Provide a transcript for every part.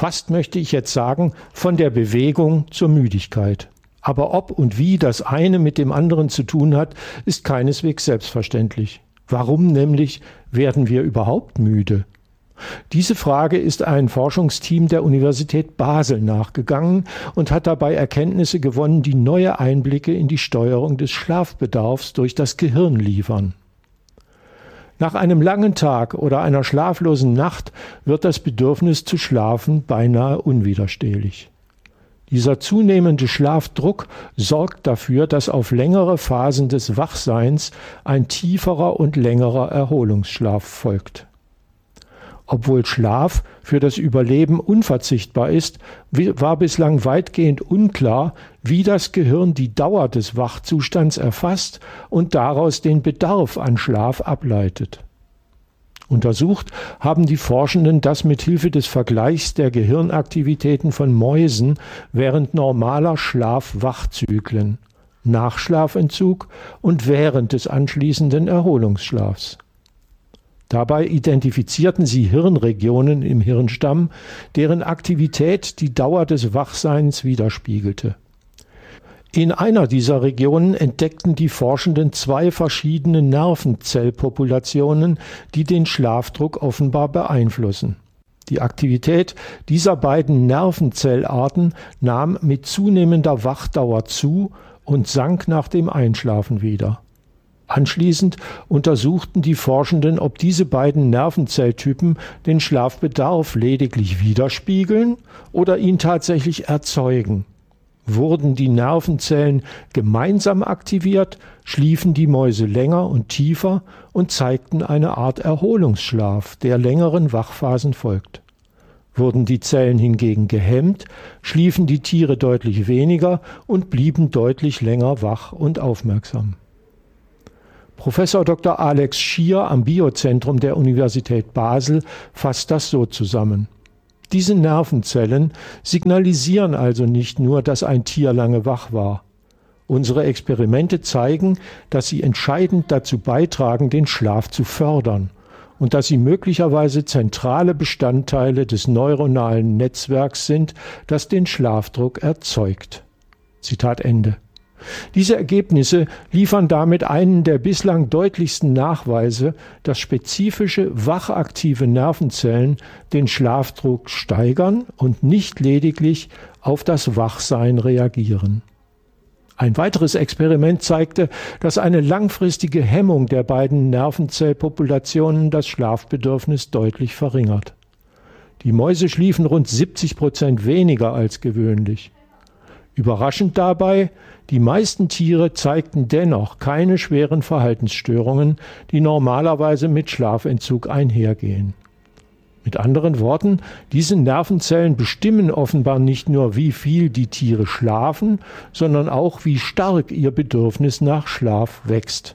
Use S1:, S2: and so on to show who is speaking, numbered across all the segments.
S1: Fast möchte ich jetzt sagen, von der Bewegung zur Müdigkeit. Aber ob und wie das eine mit dem anderen zu tun hat, ist keineswegs selbstverständlich. Warum nämlich werden wir überhaupt müde? Diese Frage ist ein Forschungsteam der Universität Basel nachgegangen und hat dabei Erkenntnisse gewonnen, die neue Einblicke in die Steuerung des Schlafbedarfs durch das Gehirn liefern. Nach einem langen Tag oder einer schlaflosen Nacht wird das Bedürfnis zu schlafen beinahe unwiderstehlich. Dieser zunehmende Schlafdruck sorgt dafür, dass auf längere Phasen des Wachseins ein tieferer und längerer Erholungsschlaf folgt. Obwohl Schlaf für das Überleben unverzichtbar ist, war bislang weitgehend unklar, wie das Gehirn die Dauer des Wachzustands erfasst und daraus den Bedarf an Schlaf ableitet. Untersucht haben die Forschenden das mit Hilfe des Vergleichs der Gehirnaktivitäten von Mäusen während normaler Schlaf-Wach-Zyklen, nach Schlafentzug und während des anschließenden Erholungsschlafs. Dabei identifizierten sie Hirnregionen im Hirnstamm, deren Aktivität die Dauer des Wachseins widerspiegelte. In einer dieser Regionen entdeckten die Forschenden 2 verschiedene Nervenzellpopulationen, die den Schlafdruck offenbar beeinflussen. Die Aktivität dieser beiden Nervenzellarten nahm mit zunehmender Wachdauer zu und sank nach dem Einschlafen wieder. Anschließend untersuchten die Forschenden, ob diese beiden Nervenzelltypen den Schlafbedarf lediglich widerspiegeln oder ihn tatsächlich erzeugen. Wurden die Nervenzellen gemeinsam aktiviert, schliefen die Mäuse länger und tiefer und zeigten eine Art Erholungsschlaf, der längeren Wachphasen folgt. Wurden die Zellen hingegen gehemmt, schliefen die Tiere deutlich weniger und blieben deutlich länger wach und aufmerksam. Professor Dr. Alex Schier am Biozentrum der Universität Basel fasst das so zusammen. Diese Nervenzellen signalisieren also nicht nur, dass ein Tier lange wach war. Unsere Experimente zeigen, dass sie entscheidend dazu beitragen, den Schlaf zu fördern und dass sie möglicherweise zentrale Bestandteile des neuronalen Netzwerks sind, das den Schlafdruck erzeugt. Zitat Ende. Diese Ergebnisse liefern damit einen der bislang deutlichsten Nachweise, dass spezifische wachaktive Nervenzellen den Schlafdruck steigern und nicht lediglich auf das Wachsein reagieren. Ein weiteres Experiment zeigte, dass eine langfristige Hemmung der beiden Nervenzellpopulationen das Schlafbedürfnis deutlich verringert. Die Mäuse schliefen rund 70% weniger als gewöhnlich. Überraschend dabei, die meisten Tiere zeigten dennoch keine schweren Verhaltensstörungen, die normalerweise mit Schlafentzug einhergehen. Mit anderen Worten, diese Nervenzellen bestimmen offenbar nicht nur, wie viel die Tiere schlafen, sondern auch, wie stark ihr Bedürfnis nach Schlaf wächst.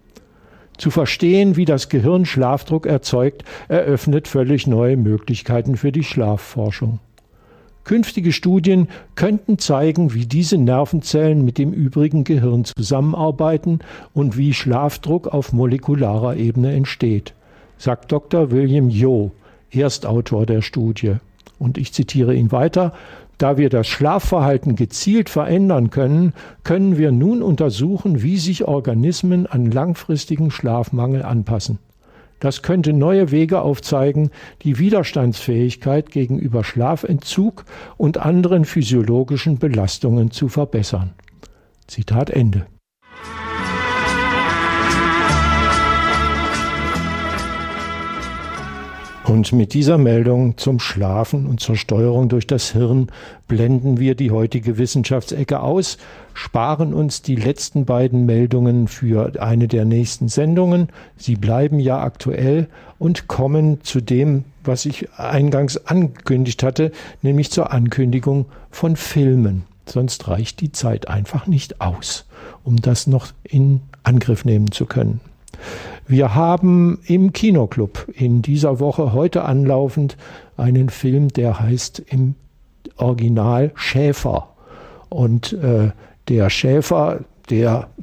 S1: Zu verstehen, wie das Gehirn Schlafdruck erzeugt, eröffnet völlig neue Möglichkeiten für die Schlafforschung. Künftige Studien könnten zeigen, wie diese Nervenzellen mit dem übrigen Gehirn zusammenarbeiten und wie Schlafdruck auf molekularer Ebene entsteht, sagt Dr. William Yeo, Erstautor der Studie. Und ich zitiere ihn weiter: Da wir das Schlafverhalten gezielt verändern können, können wir nun untersuchen, wie sich Organismen an langfristigen Schlafmangel anpassen. Das könnte neue Wege aufzeigen, die Widerstandsfähigkeit gegenüber Schlafentzug und anderen physiologischen Belastungen zu verbessern. Zitat Ende. Und mit dieser Meldung zum Schlafen und zur Steuerung durch das Hirn blenden wir die heutige Wissenschaftsecke aus, sparen uns die letzten beiden Meldungen für eine der nächsten Sendungen. Sie bleiben ja aktuell und kommen zu dem, was ich eingangs angekündigt hatte, nämlich zur Ankündigung von Filmen. Sonst reicht die Zeit einfach nicht aus, um das noch in Angriff nehmen zu können. Wir haben im Kinoclub in dieser Woche heute anlaufend einen Film, der heißt im Original Schäfer. Und der Schäfer, der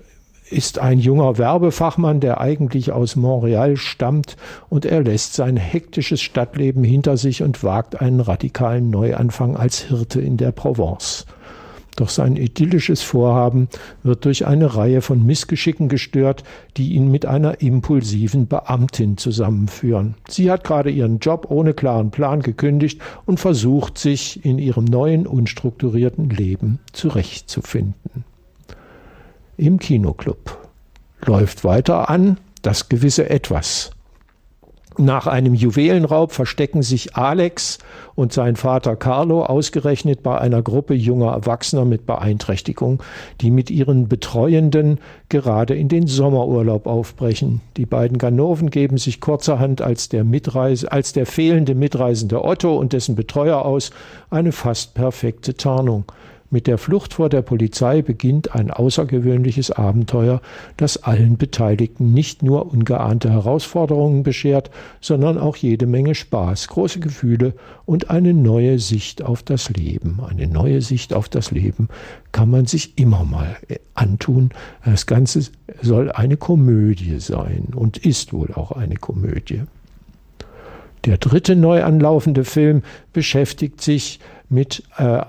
S1: ist ein junger Werbefachmann, der eigentlich aus Montreal stammt, und er lässt sein hektisches Stadtleben hinter sich und wagt einen radikalen Neuanfang als Hirte in der Provence. Doch sein idyllisches Vorhaben wird durch eine Reihe von Missgeschicken gestört, die ihn mit einer impulsiven Beamtin zusammenführen. Sie hat gerade ihren Job ohne klaren Plan gekündigt und versucht, sich in ihrem neuen, unstrukturierten Leben zurechtzufinden. Im Kinoclub läuft weiter an Das gewisse Etwas. Nach einem Juwelenraub verstecken sich Alex und sein Vater Carlo ausgerechnet bei einer Gruppe junger Erwachsener mit Beeinträchtigung, die mit ihren Betreuenden gerade in den Sommerurlaub aufbrechen. Die beiden Ganoven geben sich kurzerhand als der fehlende Mitreisende Otto und dessen Betreuer aus, eine fast perfekte Tarnung. Mit der Flucht vor der Polizei beginnt ein außergewöhnliches Abenteuer, das allen Beteiligten nicht nur ungeahnte Herausforderungen beschert, sondern auch jede Menge Spaß, große Gefühle und eine neue Sicht auf das Leben. Eine neue Sicht auf das Leben kann man sich immer mal antun. Das Ganze soll eine Komödie sein und ist wohl auch eine Komödie. Der dritte neu anlaufende Film beschäftigt sich mit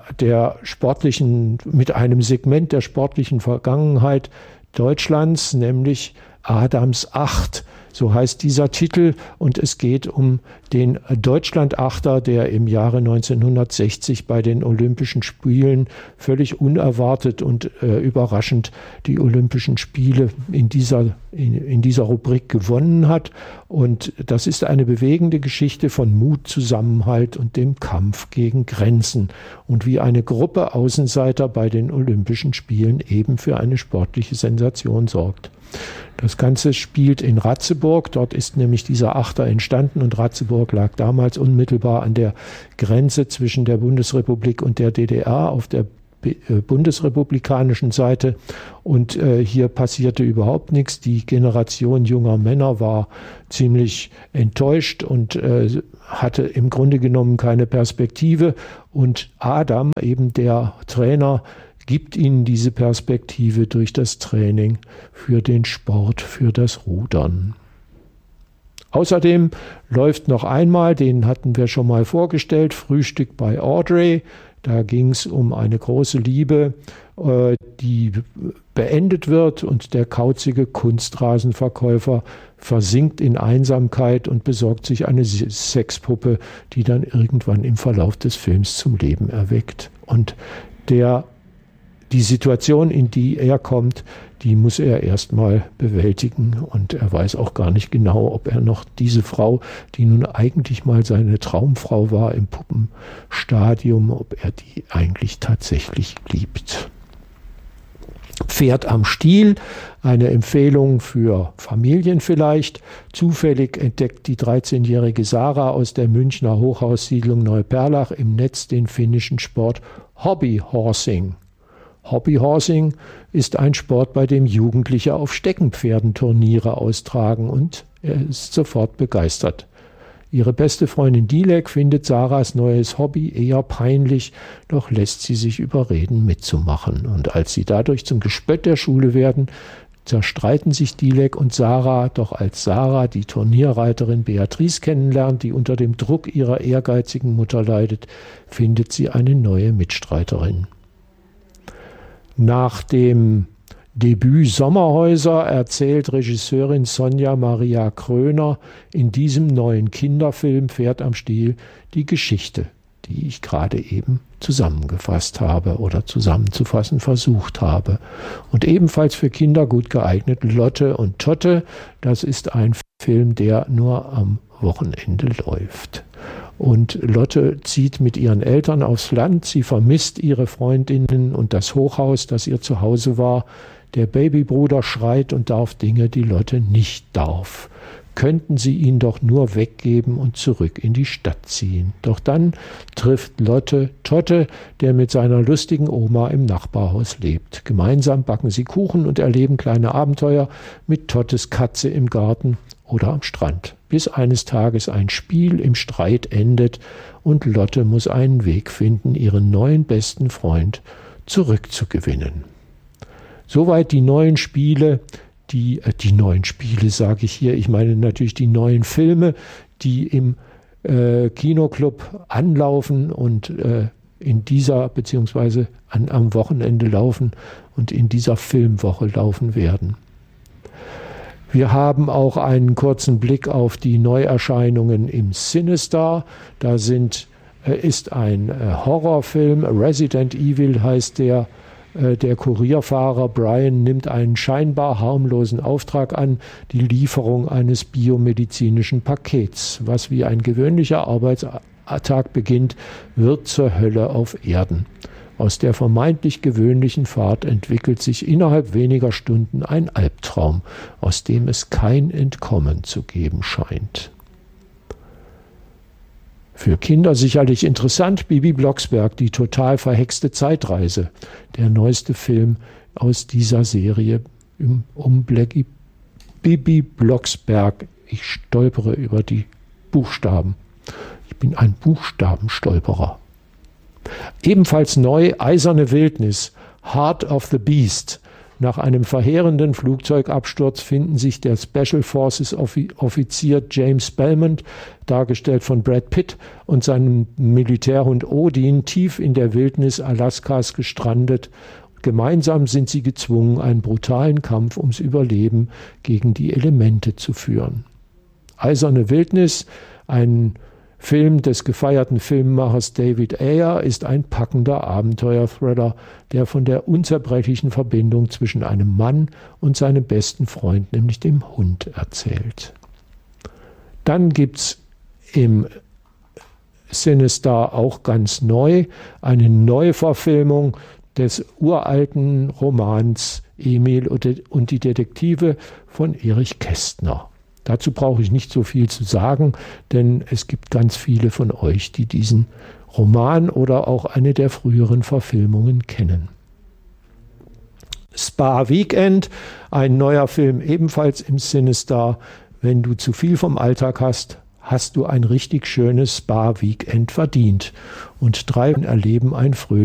S1: einem Segment der sportlichen Vergangenheit Deutschlands, nämlich Adams Acht. So heißt dieser Titel, und es geht um den Deutschlandachter, der im Jahre 1960 bei den Olympischen Spielen völlig unerwartet und überraschend die Olympischen Spiele in dieser Rubrik gewonnen hat. Und das ist eine bewegende Geschichte von Mut, Zusammenhalt und dem Kampf gegen Grenzen und wie eine Gruppe Außenseiter bei den Olympischen Spielen eben für eine sportliche Sensation sorgt. Das Ganze spielt in Ratzeburg, dort ist nämlich dieser Achter entstanden, und Ratzeburg lag damals unmittelbar an der Grenze zwischen der Bundesrepublik und der DDR auf der bundesrepublikanischen Seite, und hier passierte überhaupt nichts. Die Generation junger Männer war ziemlich enttäuscht und hatte im Grunde genommen keine Perspektive, und Adam, eben der Trainer, gibt ihnen diese Perspektive durch das Training für den Sport, für das Rudern. Außerdem läuft noch einmal, den hatten wir schon mal vorgestellt, Frühstück bei Audrey. Da ging es um eine große Liebe, die beendet wird, und der kauzige Kunstrasenverkäufer versinkt in Einsamkeit und besorgt sich eine Sexpuppe, die dann irgendwann im Verlauf des Films zum Leben erweckt. Und die Situation, in die er kommt, die muss er erstmal bewältigen, und er weiß auch gar nicht genau, ob er noch diese Frau, die nun eigentlich mal seine Traumfrau war im Puppenstadium, ob er die eigentlich tatsächlich liebt. Pferd am Stiel, eine Empfehlung für Familien vielleicht. Zufällig entdeckt die 13-jährige Sarah aus der Münchner Hochhaussiedlung Neuperlach im Netz den finnischen Sport Hobbyhorsing. Hobbyhorsing ist ein Sport, bei dem Jugendliche auf Steckenpferden Turniere austragen, und er ist sofort begeistert. Ihre beste Freundin Dilek findet Sarahs neues Hobby eher peinlich, doch lässt sie sich überreden, mitzumachen. Und als sie dadurch zum Gespött der Schule werden, zerstreiten sich Dilek und Sarah, doch als Sarah die Turnierreiterin Beatrice kennenlernt, die unter dem Druck ihrer ehrgeizigen Mutter leidet, findet sie eine neue Mitstreiterin. Nach dem Debüt Sommerhäuser erzählt Regisseurin Sonja Maria Kröner in diesem neuen Kinderfilm Pferd am Stiel die Geschichte, die ich gerade eben zusammengefasst habe oder zusammenzufassen versucht habe. Und ebenfalls für Kinder gut geeignet Lotte und Totte. Das ist ein Film, der nur am Wochenende läuft. Und Lotte zieht mit ihren Eltern aufs Land. Sie vermisst ihre Freundinnen und das Hochhaus, das ihr Zuhause war. Der Babybruder schreit und darf Dinge, die Lotte nicht darf. Könnten sie ihn doch nur weggeben und zurück in die Stadt ziehen. Doch dann trifft Lotte Totte, der mit seiner lustigen Oma im Nachbarhaus lebt. Gemeinsam backen sie Kuchen und erleben kleine Abenteuer mit Tottes Katze im Garten oder am Strand, bis eines Tages ein Spiel im Streit endet und Lotte muss einen Weg finden, ihren neuen besten Freund zurückzugewinnen. Soweit die neuen Spiele, die neuen Spiele sage ich hier, ich meine natürlich die neuen Filme, die im Kinoclub anlaufen und in dieser beziehungsweise am Wochenende laufen und in dieser Filmwoche laufen werden. Wir haben auch einen kurzen Blick auf die Neuerscheinungen im CineStar. Da ist ein Horrorfilm, Resident Evil heißt der. Der Kurierfahrer Brian nimmt einen scheinbar harmlosen Auftrag an, die Lieferung eines biomedizinischen Pakets. Was wie ein gewöhnlicher Arbeitstag beginnt, wird zur Hölle auf Erden. Aus der vermeintlich gewöhnlichen Fahrt entwickelt sich innerhalb weniger Stunden ein Albtraum, aus dem es kein Entkommen zu geben scheint. Für Kinder sicherlich interessant, Bibi Blocksberg, die total verhexte Zeitreise. Der neueste Film aus dieser Serie um Bibi Blocksberg. Ich stolpere über die Buchstaben. Ich bin ein Buchstabenstolperer. Ebenfalls neu Eiserne Wildnis, Heart of the Beast. Nach einem verheerenden Flugzeugabsturz finden sich der Special Forces Offizier James Belmont, dargestellt von Brad Pitt, und seinem Militärhund Odin tief in der Wildnis Alaskas gestrandet. Gemeinsam sind sie gezwungen, einen brutalen Kampf ums Überleben gegen die Elemente zu führen. Eiserne Wildnis, ein Film des gefeierten Filmemachers David Ayer, ist ein packender Abenteuerthriller, der von der unzerbrechlichen Verbindung zwischen einem Mann und seinem besten Freund, nämlich dem Hund, erzählt. Dann gibt es im CineStar auch ganz neu eine Neuverfilmung des uralten Romans Emil und die Detektive von Erich Kästner. Dazu brauche ich nicht so viel zu sagen, denn es gibt ganz viele von euch, die diesen Roman oder auch eine der früheren Verfilmungen kennen. Spa Weekend, ein neuer Film ebenfalls im CineStar. Wenn du zu viel vom Alltag hast, hast du ein richtig schönes Spa Weekend verdient. Und 3 erleben ein fröhliches